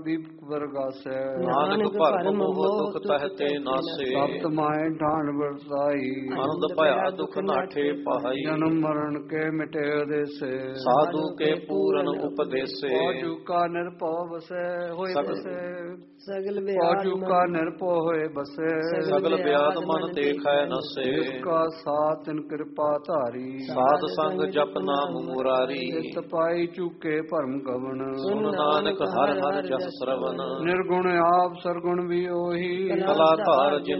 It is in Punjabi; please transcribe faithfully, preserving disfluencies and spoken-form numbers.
ਦੀਪਕ ਵਰਗਾਸੈ। ਨਾਨਕ ਭਰਮ ਮੋਹ ਦੁਖ ਤਹਿ ਤੇ ਨਾਸੇ। ਸਪਤ ਮਾਏ ਢਾਣ ਵਰਤਾਈ ਆਨੰਦ ਭਇਆ ਦੁਖ ਨਾਠੇ ਪਾਈ। ਜਨਮ ਮਰਨ ਕੇ ਮਿਟੇ ਦੇਸੇ ਸਾਧੂ ਕੇ ਪੂਰਨ ਉਪਦੇਸੇ। ਪਾਜੂ ਕਾ ਨਿਰਭਉ ਵਸੈ ਹੋਏ ਸਗਲ- ਬਸੈ ਸਗਲ ਪਾਜੂ ਬਿਆਦ ਕਾ ਨਿਰਭਉ ਹੋਏ ਬਸੈ ਸਗਲ ਬਿਆਦ ਮਨ ਦੇਖੈ ਨਸੇ। ਜਿਸ ਕਾ ਸਾਥ ਤਿਨ ਕਿਰਪਾ ਧਾਰੀ ਸਾਧ ਸੰਗ ਜਪ ਨਾਮ ਮੁਰਾਰੀ। ਚਿਤ ਪਾਈ ਚੁਕੇ ਭਰਮ ਕਵਣ ਸੁਨ ਨਾਨਕ ਹਰ ਹਰ ਜਸ ਸਰਵਨ। ਨਿਰਗੁਣ ਆਪ ਸਰਗੁਣ ਵੀ ਉਹੀ ਕਲਾਧਾਰ ਜਿਨ